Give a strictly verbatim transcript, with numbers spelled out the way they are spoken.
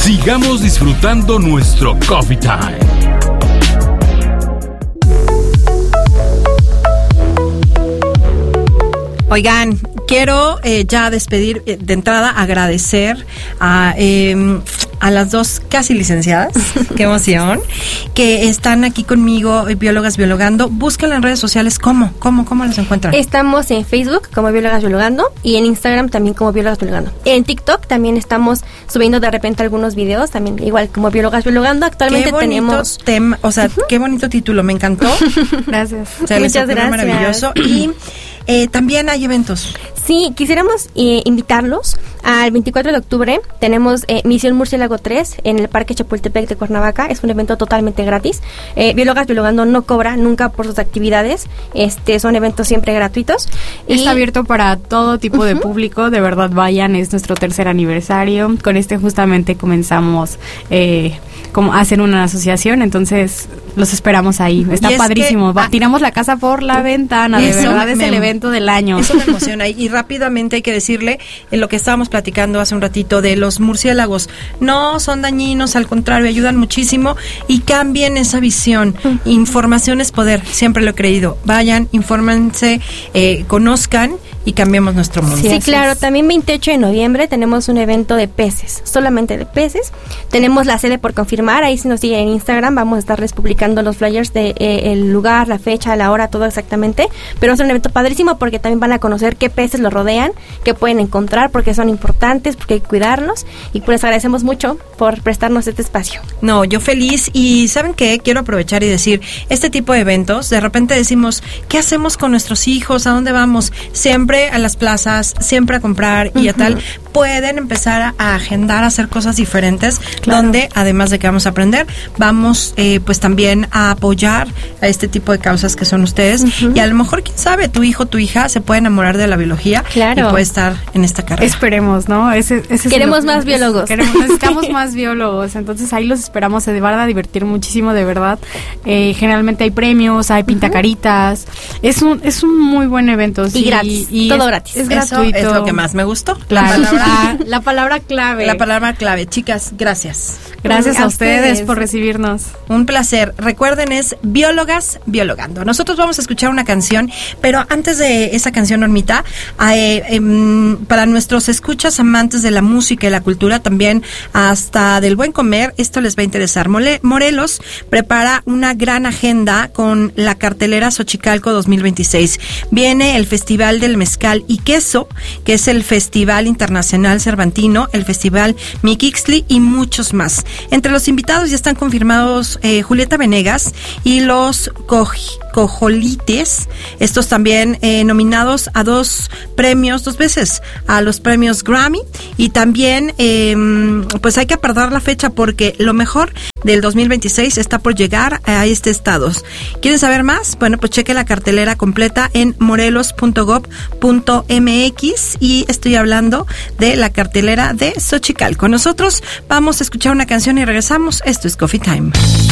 Sigamos disfrutando nuestro Coffee Time. Oigan, quiero eh, ya despedir, eh, de entrada agradecer a, eh, a las dos casi licenciadas, qué emoción, que están aquí conmigo, eh, Biólogas Biologando. Búsquenla en redes sociales, ¿cómo? ¿Cómo? ¿Cómo las encuentran? Estamos en Facebook como Biólogas Biologando y en Instagram también como Biólogas Biologando. En TikTok también estamos subiendo de repente algunos videos, también igual como Biólogas Biologando. Actualmente qué bonito tenemos... tema, o sea, uh-huh. qué bonito título, me encantó. Gracias. O sea, muchas gracias. Maravilloso. Y eh, también hay eventos. Sí, quisiéramos eh, invitarlos al veinticuatro de octubre. Tenemos eh, Misión Murciélago tres en el Parque Chapultepec de Cuernavaca. Es un evento totalmente gratis. Eh, Biólogas Biologando no cobra nunca por sus actividades. Este son eventos siempre gratuitos. Está y, abierto para todo tipo uh-huh. de público. De verdad, vayan. Es nuestro tercer aniversario. Con este justamente comenzamos eh, como a hacer una asociación. Entonces, los esperamos ahí. Está padrísimo. Que, ah, Tiramos la casa por la uh, ventana. De verdad, es me, el evento del año. Eso me emociona. Y rápidamente hay que decirle en lo que estábamos platicando hace un ratito de los murciélagos. No son dañinos, al contrario, ayudan muchísimo y cambien esa visión. Uh-huh. Información es poder, siempre lo he creído. Vayan, infórmense, eh, conozcan y cambiemos nuestro mundo. Sí, sí, claro. También veintiocho de noviembre tenemos un evento de peces, solamente de peces. Tenemos la sede por confirmar, ahí si nos siguen en Instagram vamos a estarles publicando los flyers de eh, el lugar, la fecha, la hora, todo exactamente. Pero es un evento padrísimo porque también van a conocer qué peces lo rodean, qué pueden encontrar, porque son importantes, porque hay que cuidarlos. Y pues agradecemos mucho por prestarnos este espacio. No, yo feliz. Y ¿saben qué? Quiero aprovechar y decir, este tipo de eventos, de repente decimos, ¿qué hacemos con nuestros hijos? ¿A dónde vamos? Siempre a las plazas, siempre a comprar y uh-huh. a tal. Pueden empezar a, a agendar, a hacer cosas diferentes, claro. donde además de que vamos a aprender, vamos eh, pues también a apoyar a este tipo de causas que son ustedes. Uh-huh. Y a lo mejor, quién sabe, tu hijo, tu hija se puede enamorar de la biología claro. y puede estar en esta carrera. Esperemos, ¿no? Ese, ese queremos es lo, más biólogos. Queremos, necesitamos más biólogos. Entonces ahí los esperamos. Se van a divertir muchísimo, de verdad. Eh, generalmente hay premios, hay pintacaritas. Uh-huh. Es un es un muy buen evento. Sí, y gratis. Y todo es, gratis. Eso Es gratuito. es lo que más me gustó. La palabra, la palabra clave. La palabra clave. Chicas, gracias. Gracias a, a ustedes, ustedes por recibirnos. Un placer. Recuerden, es Biólogas Biologando. Nosotros vamos a escuchar una canción, pero antes de esa canción, Normita, eh, eh, para nuestros escuchas amantes de la música y la cultura, también hasta del buen comer, esto les va a interesar. Mole, Morelos prepara una gran agenda con la cartelera Xochicalco dos mil veintiséis. Viene el Festival del Mezcal y Queso, que es el Festival Internacional Cervantino, el Festival Miquixtli y muchos más. Entre los invitados ya están confirmados eh, Julieta Venegas y los Coj- Cojolites, estos también eh, nominados a dos premios, dos veces, a los premios Grammy, y también eh, pues hay que apartar la fecha porque lo mejor del dos mil veintiséis está por llegar a este estado. ¿Quieren saber más? Bueno, pues cheque la cartelera completa en morelos punto gob punto mx y estoy hablando de la cartelera de Xochicalco. Nosotros vamos a escuchar una canción y regresamos. Esto es Coffee Time.